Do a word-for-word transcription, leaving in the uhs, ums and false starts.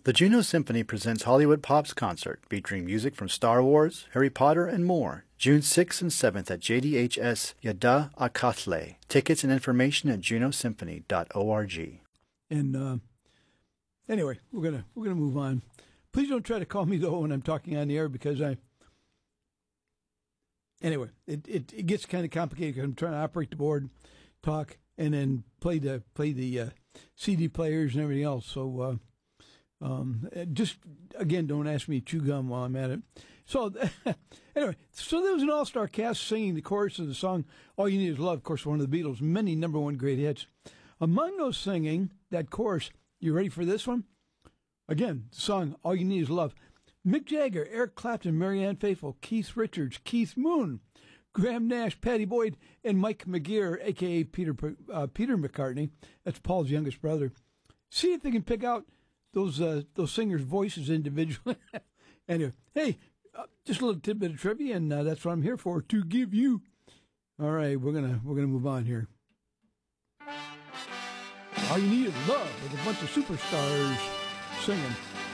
The Juno Symphony presents Hollywood Pops Concert, featuring music from Star Wars, Harry Potter, and more. June sixth and seventh at J D H S Yada Akatle. Tickets and information at juno symphony dot org. And uh, anyway, we're gonna we're gonna move on. Please don't try to call me though when I'm talking on the air, because I. Anyway, it, it, it gets kind of complicated because I'm trying to operate the board, talk, and then play the play the uh, C D players and everything else. So. Uh, Um, just, again, don't ask me to chew gum while I'm at it. So, anyway, so there was an all-star cast singing the chorus of the song, All You Need Is Love, of course, one of the Beatles' many number one great hits. Among those singing that chorus, you ready for this one? Again, the song, All You Need Is Love. Mick Jagger, Eric Clapton, Marianne Faithfull, Keith Richards, Keith Moon, Graham Nash, Patty Boyd, and Mike McGear, a k a. Peter, uh, Peter McCartney. That's Paul's youngest brother. See if they can pick out those uh, those singers' voices individually. Anyway, hey, uh, just a little tidbit of trivia, and uh, that's what I'm here for, to give you. All right, we're gonna we're gonna move on here. All You Need Is Love, with a bunch of superstars singing.